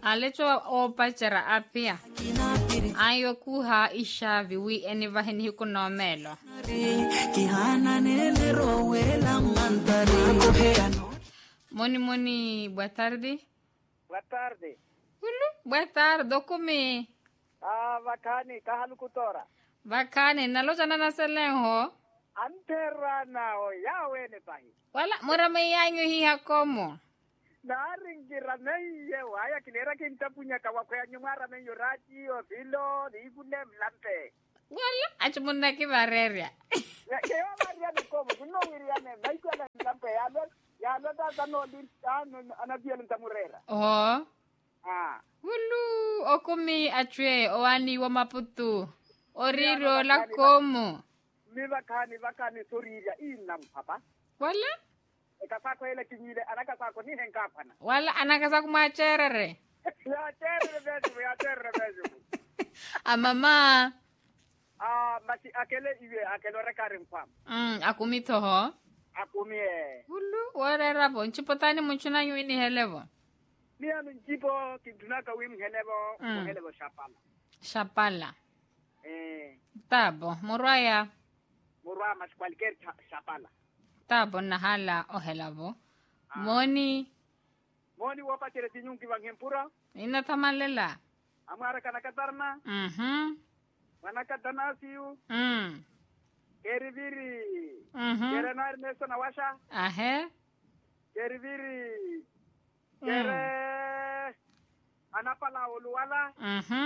Alecho o pachera apia. Ayo kuha isha viwi eni vahini hiku no melo. Moni, boa tarde. Boa tarde. Boa tarde, come. Vakani, kahalukutora. Vakani, naloja na naselenho. Anterana o yawe ne pahi. Wala, mura mayanyo hiha como. Naringira neye waya kilera kintapunya kawakwaya nyumara menyo raji o vilo nikune mlampe. Wala, achumuna kivareria. Kewa maria ne como, kuno wiriane, maikwana mlampe ya lota kano din anabia ntamurera. Oh. Wulu, okumi atwe oani wa Maputo. Oriro la como. Mi vakani soriria inam papa. Wala? Kasako ile kinyile anakasako ni henkapana. Wala anakasako macherere. Ya cherere bezu. Mama. Mati akelo rekare mfam. Akumito ho. Akumie. Wulu, warera bo nchipotani munchuna yuini helevo. Mia njipo kidunaka wim helevo shapala. Shapala. Tabo, Muraya mas cualquier shapala. Tabo nahala o helavo. Moni wapa chere tinyungi wanghempura. Ina tamalela. Amara kanakatarna. Wanakatanasiu. Keriviri. Kerenar neso na washa. Ahe. Keriviri. Kere anapala oluwala.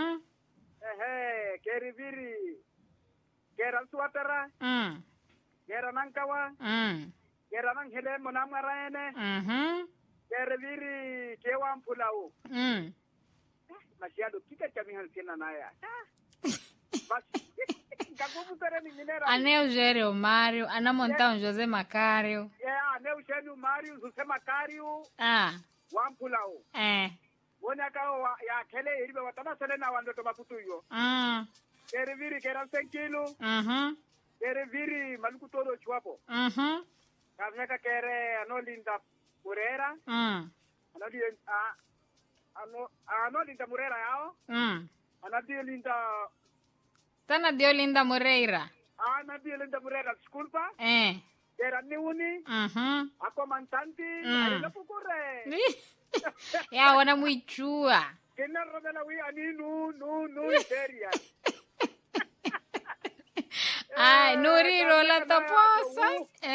Keriviri. Keran suatera. Keran angkawa. Keran anghele monamaraene. Keriviri kewan pulau. Masiado kita kami halsina naya. Bas. Aneu Gério Mário, Ana Montão José Macário. Aneu Gério Mário, José Macário. Wampulau. Wona kao ya kele iribe watana selena wandoto maputuyo. Kereviri keran 5 kilo. Kereviri maluku todo chwapo. Kamnyaka kere anolinda murera. Anolinda murera yao. Anadiolinda Tana Diolinda Moreira. Anadiolinda Moreira, desculpa. Era niuni. Ako mantanti. Alina pukure. Ya wana muichua. Kena rodela wi ani nu seria. Ay, Nuriro la toposa.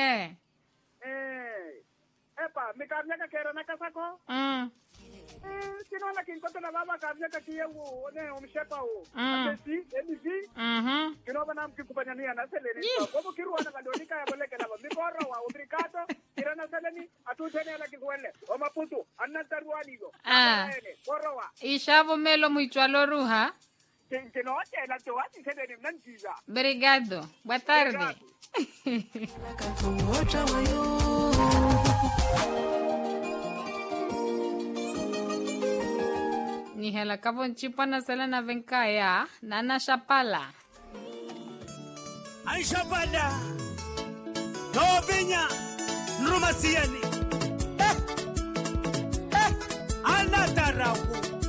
Epa, me kamnyaka kera nakasako. Kinaona kinkoto na baba kamnyaka kiyewu one umshepa o. Atesi, emisi. Kinaona na mkikupanyania na seleni. Bobo kiruana kadolika ya boleke na mikoro wa obrigado. Kirana seleni atutene la kikwele. O Maputo, anantaruani go. Korowa. Ishavo melo muichwalo ruha. Kinote na tuwati seleni mnanjiza. Obrigado. Boa tarde. Ni hela kavon chipa na Selena Venkaya, Nana Shapala. Ay Shapala. Novinya Rumasiani. Ana taraku.